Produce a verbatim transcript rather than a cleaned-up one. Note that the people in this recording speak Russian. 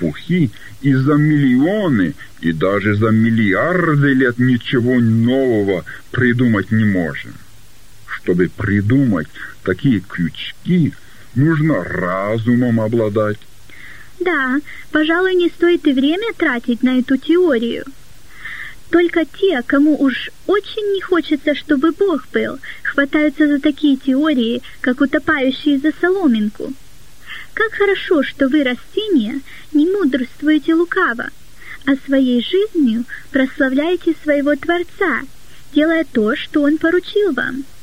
чепухи и за миллионы, и даже за миллиарды лет ничего нового придумать не можем. Чтобы придумать такие крючки, нужно разумом обладать. Да, пожалуй, не стоит и время тратить на эту теорию. Только те, кому уж очень не хочется, чтобы Бог был, хватаются за такие теории, как утопающие за соломинку. Как хорошо, что вы, растения, не мудрствуете лукаво, а своей жизнью прославляете своего Творца, делая то, что Он поручил вам.